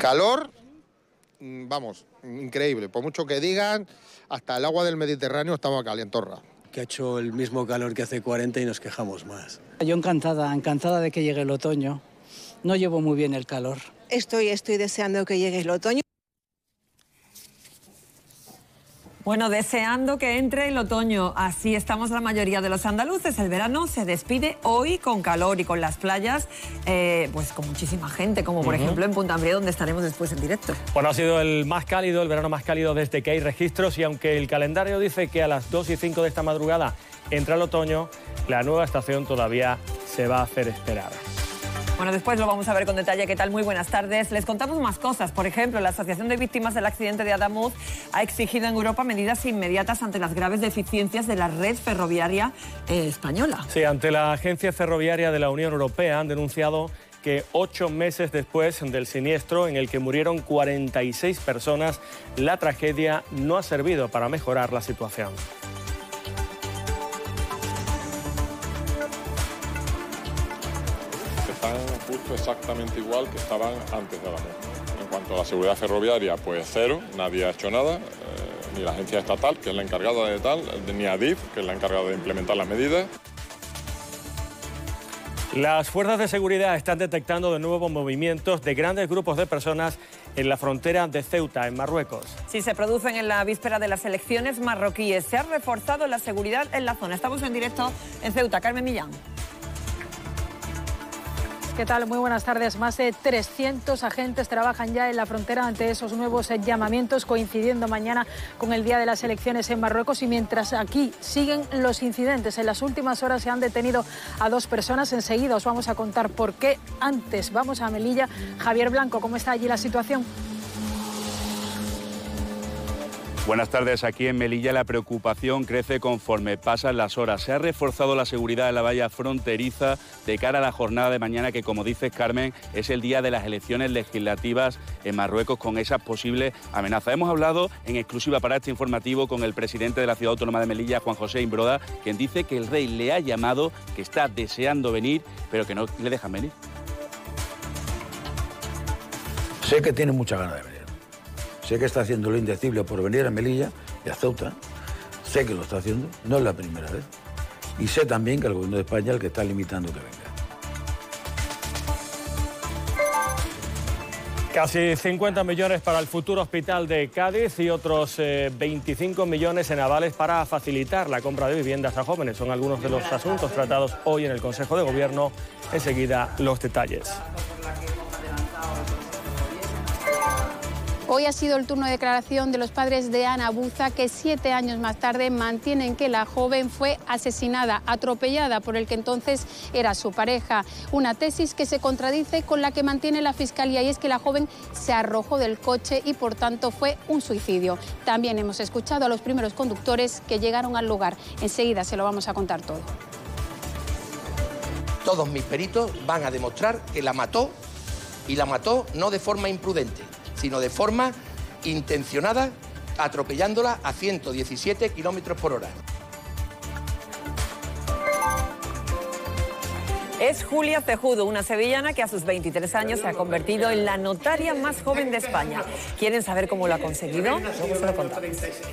Calor, vamos, increíble. Por mucho que digan, hasta el agua del Mediterráneo estaba calientorra. Que ha hecho el mismo calor que hace 40 y nos quejamos más. Yo encantada de que llegue el otoño. No llevo muy bien el calor. Estoy deseando que llegue el otoño. Bueno, deseando que entre el otoño. Así estamos la mayoría de los andaluces. El verano se despide hoy con calor y con las playas, pues con muchísima gente, como por ejemplo en Punta Ambrié, donde estaremos después en directo. Bueno, ha sido el más cálido, el verano más cálido desde que hay registros, y aunque el calendario dice que a las 2 y 5 de esta madrugada entra el otoño, la nueva estación todavía se va a hacer esperar. Bueno, después lo vamos a ver con detalle. ¿Qué tal? Muy buenas tardes. Les contamos más cosas. Por ejemplo, la Asociación de Víctimas del Accidente de Adamuz ha exigido en Europa medidas inmediatas ante las graves deficiencias de la red ferroviaria española. Sí, ante la Agencia Ferroviaria de la Unión Europea han denunciado que 8 meses después del siniestro en el que murieron 46 personas, la tragedia no ha servido para mejorar la situación. Están justo exactamente igual que estaban antes de Adamuz. En cuanto a la seguridad ferroviaria, pues cero, nadie ha hecho nada, ni la agencia estatal, que es la encargada de tal, ni Adif, que es la encargada de implementar las medidas. Las fuerzas de seguridad están detectando de nuevo movimientos de grandes grupos de personas en la frontera de Ceuta, en Marruecos. Sí, se producen en la víspera de las elecciones marroquíes. Se ha reforzado la seguridad en la zona. Estamos en directo en Ceuta. Carmen Millán. ¿Qué tal? Muy buenas tardes. Más de 300 agentes trabajan ya en la frontera ante esos nuevos llamamientos, coincidiendo mañana con el día de las elecciones en Marruecos. Y mientras aquí siguen los incidentes, en las últimas horas se han detenido a 2 personas. Enseguida os vamos a contar por qué. Antes vamos a Melilla. Javier Blanco, ¿cómo está allí la situación? Buenas tardes. Aquí en Melilla la preocupación crece conforme pasan las horas. Se ha reforzado la seguridad en la valla fronteriza de cara a la jornada de mañana, que, como dices, Carmen, es el día de las elecciones legislativas en Marruecos, con esa posible amenaza. Hemos hablado en exclusiva para este informativo con el presidente de la Ciudad Autónoma de Melilla, Juan José Imbroda, quien dice que el rey le ha llamado, que está deseando venir, pero que no le dejan venir. Sé que tiene mucha ganas de venir. Sé que está haciendo lo indecible por venir a Melilla y a Ceuta. Sé que lo está haciendo, no es la primera vez. Y sé también que el gobierno de España es el que está limitando que venga. Casi 50 millones para el futuro hospital de Cádiz y otros 25 millones en avales para facilitar la compra de viviendas a jóvenes. Son algunos de los asuntos tratados hoy en el Consejo de Gobierno. Enseguida los detalles. Hoy ha sido el turno de declaración de los padres de Ana Buza, que 7 años más tarde mantienen que la joven fue asesinada, atropellada por el que entonces era su pareja. Una tesis que se contradice con la que mantiene la Fiscalía, y es que la joven se arrojó del coche y por tanto fue un suicidio. También hemos escuchado a los primeros conductores que llegaron al lugar. Enseguida se lo vamos a contar todo. Todos mis peritos van a demostrar que la mató, y la mató no de forma imprudente, sino de forma intencionada, atropellándola a 117 kilómetros por hora. Es Julia Cejudo, una sevillana que a sus 23 años se ha convertido en la notaria más joven de España. ¿Quieren saber cómo lo ha conseguido? Luego se lo contamos.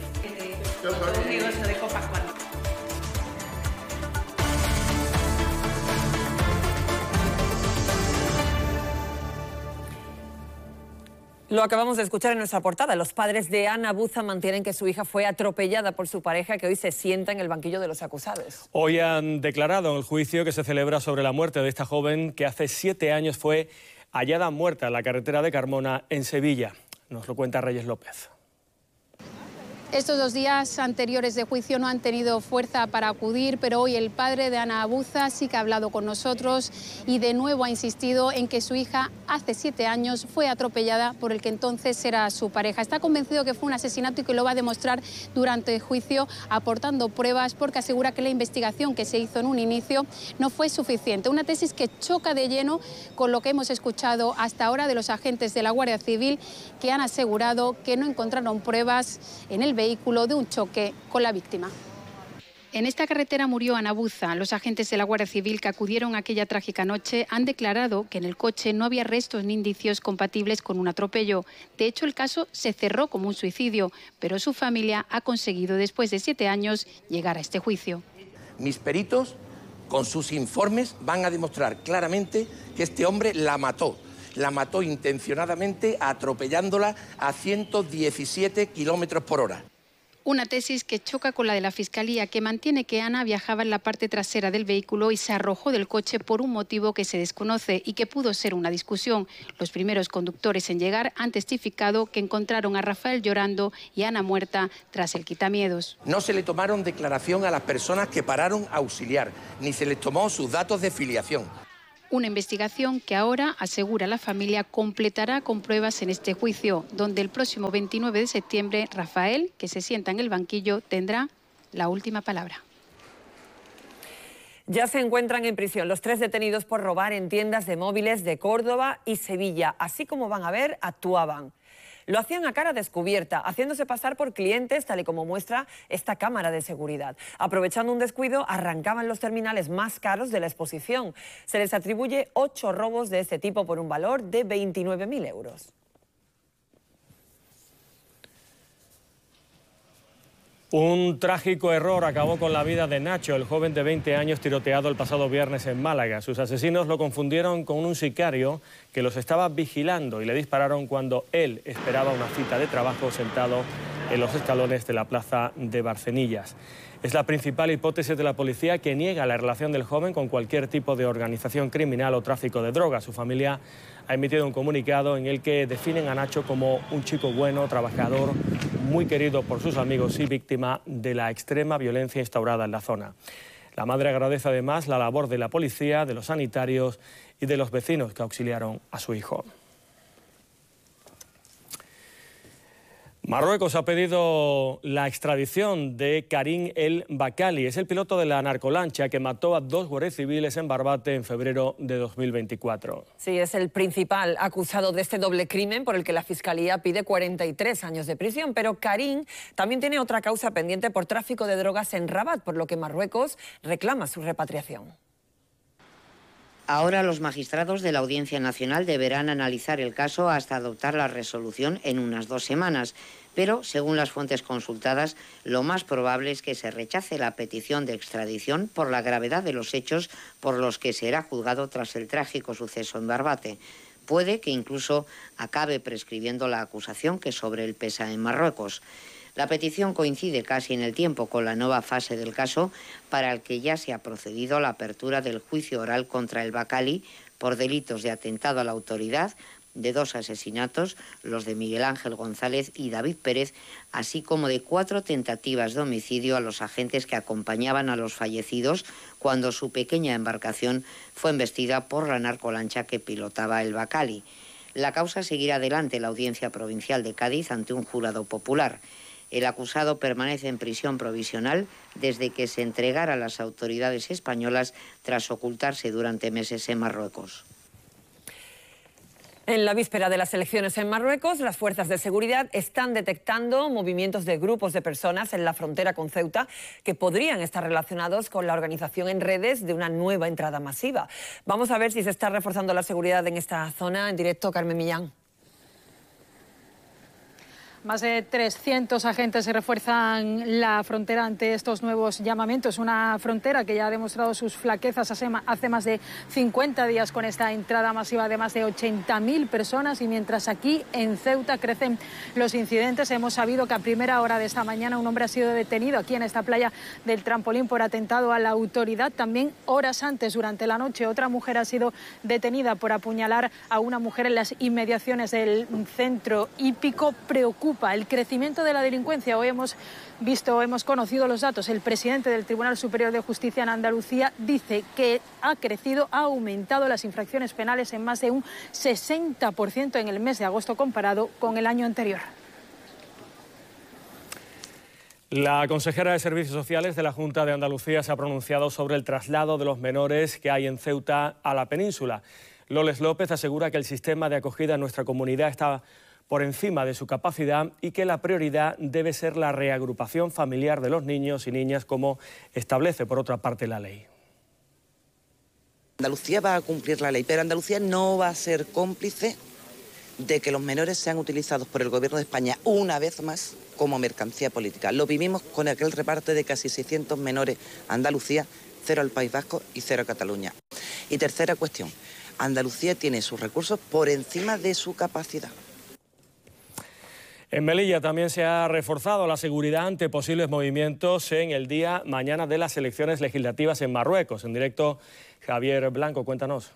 Lo acabamos de escuchar en nuestra portada. Los padres de Ana Buza mantienen que su hija fue atropellada por su pareja, que hoy se sienta en el banquillo de los acusados. Hoy han declarado en el juicio que se celebra sobre la muerte de esta joven que hace 7 años fue hallada muerta en la carretera de Carmona, en Sevilla. Nos lo cuenta Reyes López. Estos 2 días anteriores de juicio no han tenido fuerza para acudir, pero hoy el padre de Ana Buza sí que ha hablado con nosotros y de nuevo ha insistido en que su hija hace 7 años fue atropellada por el que entonces era su pareja. Está convencido que fue un asesinato y que lo va a demostrar durante el juicio, aportando pruebas, porque asegura que la investigación que se hizo en un inicio no fue suficiente. Una tesis que choca de lleno con lo que hemos escuchado hasta ahora de los agentes de la Guardia Civil, que han asegurado que no encontraron pruebas en el vehículo de un choque con la víctima. En esta carretera murió Ana Buza. Los agentes de la Guardia Civil que acudieron aquella trágica noche han declarado que en el coche no había restos ni indicios compatibles con un atropello. De hecho, el caso se cerró como un suicidio, pero su familia ha conseguido, después de 7 años, llegar a este juicio. Mis peritos, con sus informes, van a demostrar claramente que este hombre la mató intencionadamente atropellándola a 117 kilómetros por hora. Una tesis que choca con la de la Fiscalía, que mantiene que Ana viajaba en la parte trasera del vehículo y se arrojó del coche por un motivo que se desconoce y que pudo ser una discusión. Los primeros conductores en llegar han testificado que encontraron a Rafael llorando y a Ana muerta tras el quitamiedos. No se le tomaron declaración a las personas que pararon a auxiliar, ni se les tomó sus datos de filiación. Una investigación que ahora, asegura la familia, completará con pruebas en este juicio, donde el próximo 29 de septiembre Rafael, que se sienta en el banquillo, tendrá la última palabra. Ya se encuentran en prisión los 3 detenidos por robar en tiendas de móviles de Córdoba y Sevilla. Así como van a ver, actuaban. Lo hacían a cara descubierta, haciéndose pasar por clientes, tal y como muestra esta cámara de seguridad. Aprovechando un descuido, arrancaban los terminales más caros de la exposición. Se les atribuye 8 robos de este tipo por un valor de 29.000 euros. Un trágico error acabó con la vida de Nacho, el joven de 20 años tiroteado el pasado viernes en Málaga. Sus asesinos lo confundieron con un sicario que los estaba vigilando y le dispararon cuando él esperaba una cita de trabajo sentado en los escalones de la plaza de Barcenillas. Es la principal hipótesis de la policía, que niega la relación del joven con cualquier tipo de organización criminal o tráfico de drogas. Su familia ha emitido un comunicado en el que definen a Nacho como un chico bueno, trabajador, muy querido por sus amigos y víctima de la extrema violencia instaurada en la zona. La madre agradece además la labor de la policía, de los sanitarios y de los vecinos que auxiliaron a su hijo. Marruecos ha pedido la extradición de Karim El Bakali. Es el piloto de la narcolancha que mató a 2 guardias civiles en Barbate en febrero de 2024. Sí, es el principal acusado de este doble crimen por el que la Fiscalía pide 43 años de prisión. Pero Karim también tiene otra causa pendiente por tráfico de drogas en Rabat, por lo que Marruecos reclama su repatriación. Ahora los magistrados de la Audiencia Nacional deberán analizar el caso hasta adoptar la resolución en unas 2 semanas. Pero, según las fuentes consultadas, lo más probable es que se rechace la petición de extradición por la gravedad de los hechos por los que será juzgado tras el trágico suceso en Barbate. Puede que incluso acabe prescribiendo la acusación que sobre él pesa en Marruecos. La petición coincide casi en el tiempo con la nueva fase del caso, para el que ya se ha procedido a la apertura del juicio oral contra el Bakali por delitos de atentado a la autoridad, de 2 asesinatos, los de Miguel Ángel González y David Pérez, así como de 4 tentativas de homicidio a los agentes que acompañaban a los fallecidos cuando su pequeña embarcación fue embestida por la narcolancha que pilotaba el Bakali. La causa seguirá adelante en la Audiencia Provincial de Cádiz ante un jurado popular. El acusado permanece en prisión provisional desde que se entregara a las autoridades españolas tras ocultarse durante meses en Marruecos. En la víspera de las elecciones en Marruecos, las fuerzas de seguridad están detectando movimientos de grupos de personas en la frontera con Ceuta que podrían estar relacionados con la organización en redes de una nueva entrada masiva. Vamos a ver si se está reforzando la seguridad en esta zona. En directo, Carmen Millán. Más de 300 agentes se refuerzan la frontera ante estos nuevos llamamientos. Una frontera que ya ha demostrado sus flaquezas hace más de 50 días con esta entrada masiva de más de 80.000 personas. Y mientras aquí en Ceuta crecen los incidentes, hemos sabido que a primera hora de esta mañana un hombre ha sido detenido aquí en esta playa del Trampolín por atentado a la autoridad. También horas antes, durante la noche, otra mujer ha sido detenida por apuñalar a una mujer en las inmediaciones del centro hípico. Preocupa el crecimiento de la delincuencia. Hoy hemos conocido los datos. El presidente del Tribunal Superior de Justicia en Andalucía dice que ha aumentado las infracciones penales en más de un 60% en el mes de agosto comparado con el año anterior. La consejera de Servicios Sociales de la Junta de Andalucía se ha pronunciado sobre el traslado de los menores que hay en Ceuta a la península. Loles López asegura que el sistema de acogida en nuestra comunidad está por encima de su capacidad y que la prioridad debe ser la reagrupación familiar de los niños y niñas, como establece por otra parte la ley. Andalucía va a cumplir la ley, pero Andalucía no va a ser cómplice de que los menores sean utilizados por el Gobierno de España una vez más como mercancía política. Lo vivimos con aquel reparto de casi 600 menores a Andalucía, 0 al País Vasco y 0 a Cataluña. Y tercera cuestión, Andalucía tiene sus recursos por encima de su capacidad. En Melilla también se ha reforzado la seguridad ante posibles movimientos en el día mañana de las elecciones legislativas en Marruecos. En directo, Javier Blanco, cuéntanos.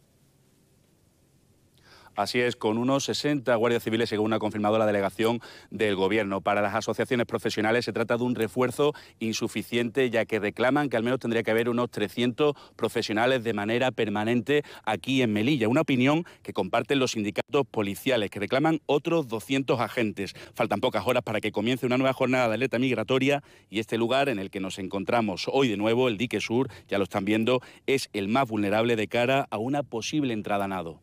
Así es, con unos 60 guardias civiles, según ha confirmado la delegación del Gobierno. Para las asociaciones profesionales se trata de un refuerzo insuficiente, ya que reclaman que al menos tendría que haber unos 300 profesionales de manera permanente aquí en Melilla. Una opinión que comparten los sindicatos policiales, que reclaman otros 200 agentes. Faltan pocas horas para que comience una nueva jornada de alerta migratoria y este lugar en el que nos encontramos hoy de nuevo, el dique sur, ya lo están viendo, es el más vulnerable de cara a una posible entrada a nado.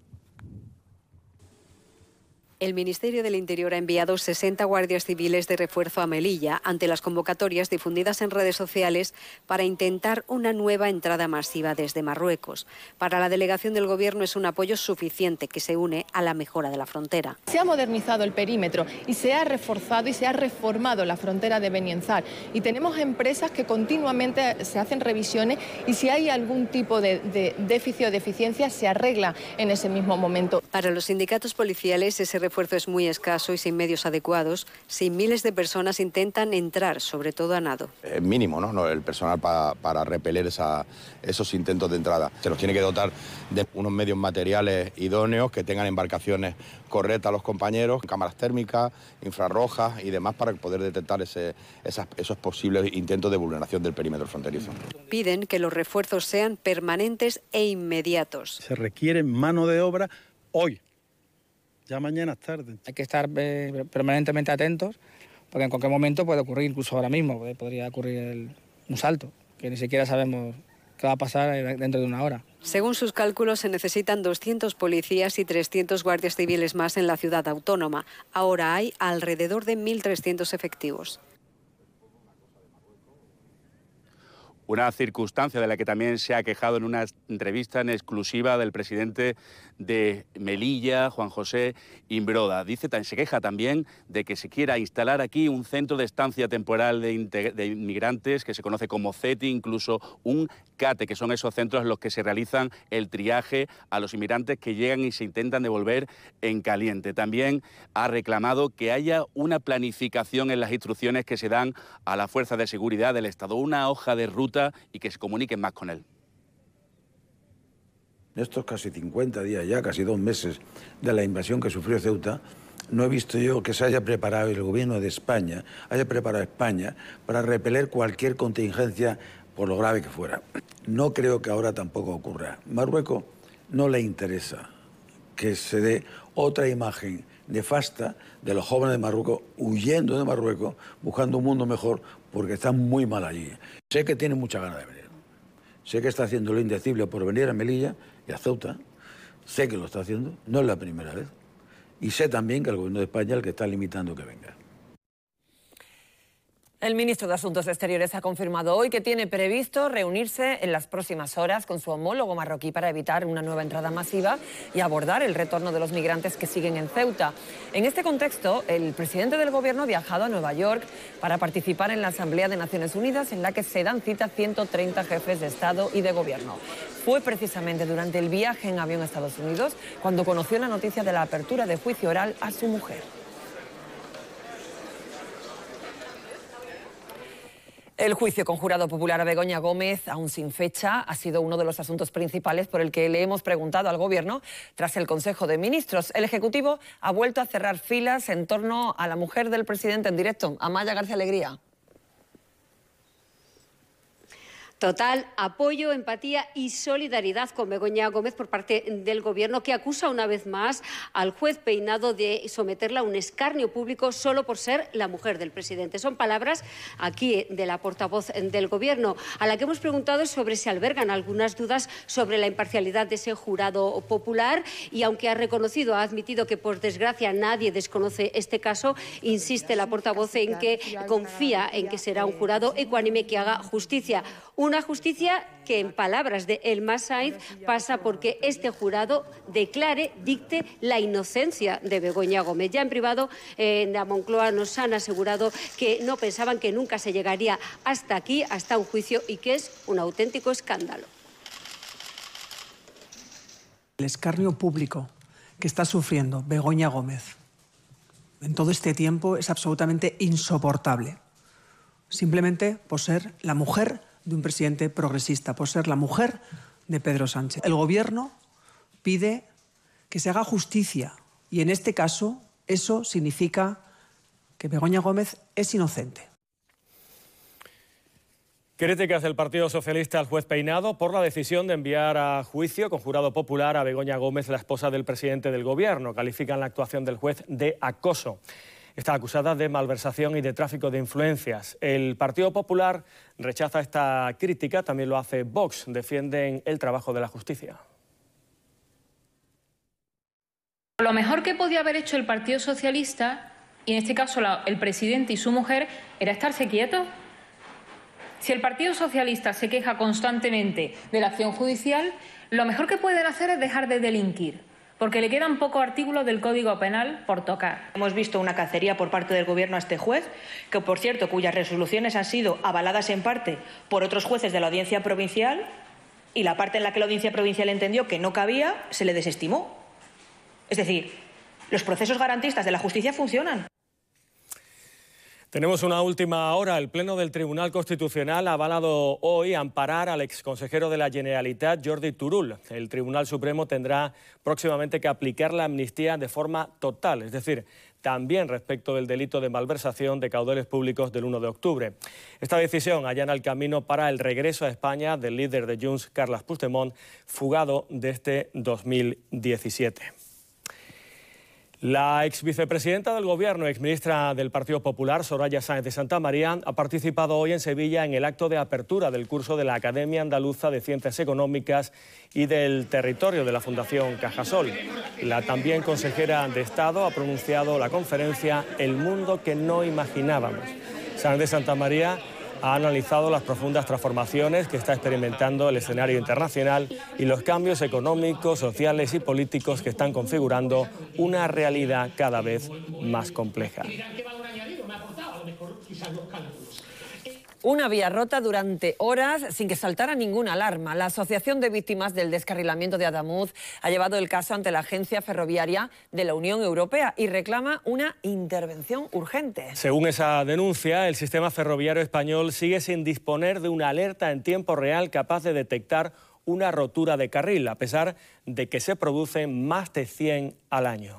El Ministerio del Interior ha enviado 60 guardias civiles de refuerzo a Melilla ante las convocatorias difundidas en redes sociales para intentar una nueva entrada masiva desde Marruecos. Para la delegación del Gobierno es un apoyo suficiente que se une a la mejora de la frontera. Se ha modernizado el perímetro y se ha reforzado y se ha reformado la frontera de Benienzar. Y tenemos empresas que continuamente se hacen revisiones y si hay algún tipo de déficit o deficiencia se arregla en ese mismo momento. Para los sindicatos policiales ese refuerzo es muy escaso y sin medios adecuados, si miles de personas intentan entrar, sobre todo a nado. Mínimo, ¿no? El personal para repeler esos intentos de entrada. Se nos tiene que dotar de unos medios materiales idóneos que tengan embarcaciones correctas a los compañeros, cámaras térmicas, infrarrojas y demás para poder detectar esos posibles intentos de vulneración del perímetro fronterizo. Piden que los refuerzos sean permanentes e inmediatos. Se requiere mano de obra hoy. Ya mañana es tarde. Hay que estar permanentemente atentos, porque en cualquier momento puede ocurrir, incluso ahora mismo, podría ocurrir un salto, que ni siquiera sabemos qué va a pasar dentro de una hora. Según sus cálculos, se necesitan 200 policías y 300 guardias civiles más en la ciudad autónoma. Ahora hay alrededor de 1.300 efectivos. Una circunstancia de la que también se ha quejado en una entrevista en exclusiva del presidente de Melilla, Juan José Imbroda. Se queja también de que se quiera instalar aquí un centro de estancia temporal de inmigrantes que se conoce como CETI, incluso un CATE, que son esos centros en los que se realizan el triaje a los inmigrantes que llegan y se intentan devolver en caliente. También ha reclamado que haya una planificación en las instrucciones que se dan a la Fuerza de Seguridad del Estado, una hoja de ruta y que se comuniquen más con él. En estos casi 50 días ya, casi 2 meses de la invasión que sufrió Ceuta, no he visto yo que se haya preparado el Gobierno de España, haya preparado a España para repeler cualquier contingencia por lo grave que fuera. No creo que ahora tampoco ocurra. Marruecos no le interesa que se dé otra imagen nefasta de los jóvenes de Marruecos huyendo de Marruecos, buscando un mundo mejor, porque están muy mal allí. Sé que tiene mucha ganas de venir. Sé que está haciendo lo indecible por venir a Melilla y a Ceuta. Sé que lo está haciendo, no es la primera vez. Y sé también que el Gobierno de España es el que está limitando que venga. El ministro de Asuntos Exteriores ha confirmado hoy que tiene previsto reunirse en las próximas horas con su homólogo marroquí para evitar una nueva entrada masiva y abordar el retorno de los migrantes que siguen en Ceuta. En este contexto, el presidente del Gobierno ha viajado a Nueva York para participar en la Asamblea de Naciones Unidas, en la que se dan cita 130 jefes de Estado y de Gobierno. Fue precisamente durante el viaje en avión a Estados Unidos cuando conoció la noticia de la apertura de juicio oral a su mujer. El juicio con jurado popular a Begoña Gómez, aún sin fecha, ha sido uno de los asuntos principales por el que le hemos preguntado al Gobierno tras el Consejo de Ministros. El Ejecutivo ha vuelto a cerrar filas en torno a la mujer del presidente en directo, Amaya García Alegría. Total apoyo, empatía y solidaridad con Begoña Gómez por parte del Gobierno, que acusa una vez más al juez Peinado de someterla a un escarnio público solo por ser la mujer del presidente. Son palabras aquí de la portavoz del Gobierno, a la que hemos preguntado sobre si albergan algunas dudas sobre la imparcialidad de ese jurado popular, y aunque ha reconocido, ha admitido que por desgracia nadie desconoce este caso, insiste la portavoz en que confía en que será un jurado ecuánime que haga justicia. Una justicia que, en palabras de Elma Sainz, pasa porque este jurado declare, dicte la inocencia de Begoña Gómez. Ya en privado, en la Moncloa nos han asegurado que no pensaban que nunca se llegaría hasta aquí, hasta un juicio, y que es un auténtico escándalo. El escarnio público que está sufriendo Begoña Gómez en todo este tiempo es absolutamente insoportable. Simplemente por ser la mujer de un presidente progresista, por ser la mujer de Pedro Sánchez. El Gobierno pide que se haga justicia y en este caso eso significa que Begoña Gómez es inocente. Críticas del Partido Socialista al juez Peinado por la decisión de enviar a juicio con jurado popular a Begoña Gómez, la esposa del presidente del Gobierno. Califican la actuación del juez de acoso. Está acusada de malversación y de tráfico de influencias. El Partido Popular rechaza esta crítica, también lo hace Vox. Defienden el trabajo de la justicia. Lo mejor que podía haber hecho el Partido Socialista, y en este caso el presidente y su mujer, era estarse quietos. Si el Partido Socialista se queja constantemente de la acción judicial, lo mejor que pueden hacer es dejar de delinquir, porque le quedan pocos artículos del Código Penal por tocar. Hemos visto una cacería por parte del Gobierno a este juez, que por cierto, cuyas resoluciones han sido avaladas en parte por otros jueces de la Audiencia Provincial, y la parte en la que la Audiencia Provincial entendió que no cabía, se le desestimó. Es decir, los procesos garantistas de la justicia funcionan. Tenemos una última hora. El Pleno del Tribunal Constitucional ha avalado hoy amparar al exconsejero de la Generalitat, Jordi Turull. El Tribunal Supremo tendrá próximamente que aplicar la amnistía de forma total, es decir, también respecto del delito de malversación de caudales públicos del 1 de octubre. Esta decisión allana el camino para el regreso a España del líder de Junts, Carles Puigdemont, fugado desde 2017. La exvicepresidenta del Gobierno, exministra del Partido Popular, Soraya Sáenz de Santamaría, ha participado hoy en Sevilla en el acto de apertura del curso de la Academia Andaluza de Ciencias Económicas y del Territorio de la Fundación Cajasol. La también consejera de Estado ha pronunciado la conferencia El mundo que no imaginábamos. Sáenz de Santamaría ha analizado las profundas transformaciones que está experimentando el escenario internacional y los cambios económicos, sociales y políticos que están configurando una realidad cada vez más compleja. Una vía rota durante horas sin que saltara ninguna alarma. La Asociación de Víctimas del Descarrilamiento de Adamuz ha llevado el caso ante la Agencia Ferroviaria de la Unión Europea y reclama una intervención urgente. Según esa denuncia, el sistema ferroviario español sigue sin disponer de una alerta en tiempo real capaz de detectar una rotura de carril, a pesar de que se producen más de 100 al año.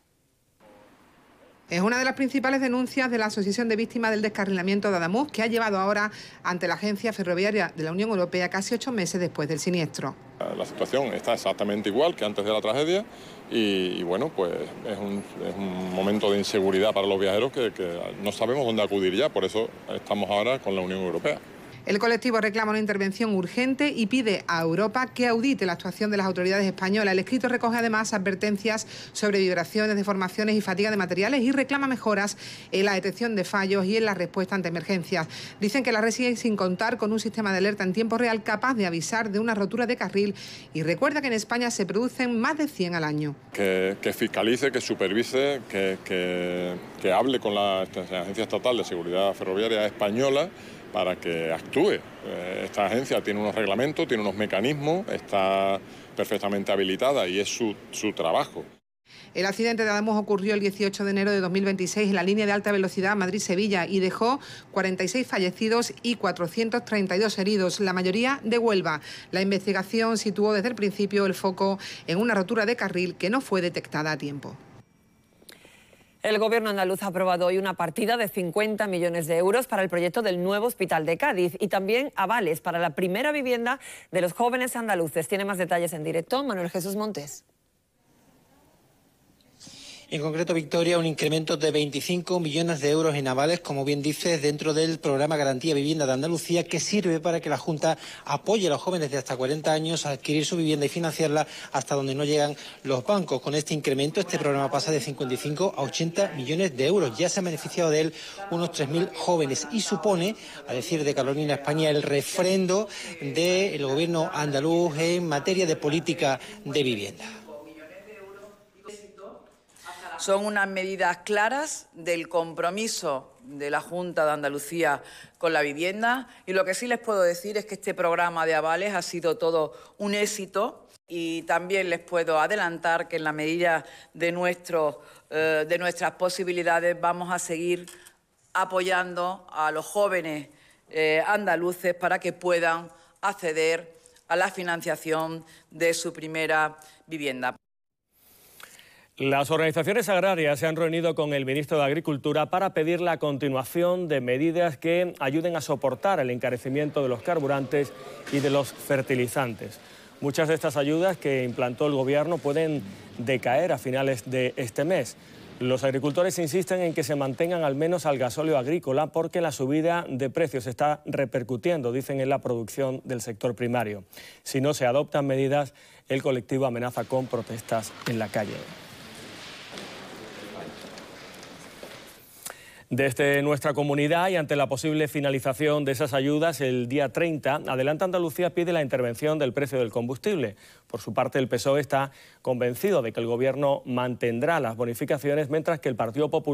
Es una de las principales denuncias de la Asociación de Víctimas del Descarrilamiento de Adamuz, que ha llevado ahora ante la Agencia Ferroviaria de la Unión Europea casi 8 meses después del siniestro. La situación está exactamente igual que antes de la tragedia y bueno, pues es un momento de inseguridad para los viajeros que no sabemos dónde acudir ya, por eso estamos ahora con la Unión Europea. El colectivo reclama una intervención urgente y pide a Europa que audite la actuación de las autoridades españolas. El escrito recoge además advertencias sobre vibraciones, deformaciones y fatiga de materiales y reclama mejoras en la detección de fallos y en la respuesta ante emergencias. Dicen que la red sigue sin contar con un sistema de alerta en tiempo real capaz de avisar de una rotura de carril y recuerda que en España se producen más de 100 al año. Que fiscalice, que supervise, que hable con la Agencia Estatal de Seguridad Ferroviaria Española para que actúe. Esta agencia tiene unos reglamentos, tiene unos mecanismos, está perfectamente habilitada y es su trabajo. El accidente de Adamuz ocurrió el 18 de enero de 2026 en la línea de alta velocidad Madrid-Sevilla y dejó 46 fallecidos y 432 heridos, la mayoría de Huelva. La investigación situó desde el principio el foco en una rotura de carril que no fue detectada a tiempo. El Gobierno andaluz ha aprobado hoy una partida de 50 millones de euros para el proyecto del nuevo hospital de Cádiz y también avales para la primera vivienda de los jóvenes andaluces. Tiene más detalles en directo Manuel Jesús Montes. En concreto, Victoria, un incremento de 25 millones de euros en avales, como bien dices, dentro del programa Garantía Vivienda de Andalucía, que sirve para que la Junta apoye a los jóvenes de hasta 40 años a adquirir su vivienda y financiarla hasta donde no llegan los bancos. Con este incremento, este programa pasa de 55 a 80 millones de euros. Ya se han beneficiado de él unos 3.000 jóvenes y supone, a decir de Carolina España, el refrendo del Gobierno andaluz en materia de política de vivienda. Son unas medidas claras del compromiso de la Junta de Andalucía con la vivienda y lo que sí les puedo decir es que este programa de avales ha sido todo un éxito y también les puedo adelantar que en la medida de nuestras posibilidades vamos a seguir apoyando a los jóvenes andaluces para que puedan acceder a la financiación de su primera vivienda. Las organizaciones agrarias se han reunido con el ministro de Agricultura para pedir la continuación de medidas que ayuden a soportar el encarecimiento de los carburantes y de los fertilizantes. Muchas de estas ayudas que implantó el Gobierno pueden decaer a finales de este mes. Los agricultores insisten en que se mantengan al menos al gasóleo agrícola porque la subida de precios está repercutiendo, dicen, en la producción del sector primario. Si no se adoptan medidas, el colectivo amenaza con protestas en la calle. Desde nuestra comunidad y ante la posible finalización de esas ayudas, el día 30, Adelante Andalucía pide la intervención del precio del combustible. Por su parte, el PSOE está convencido de que el Gobierno mantendrá las bonificaciones, mientras que el Partido Popular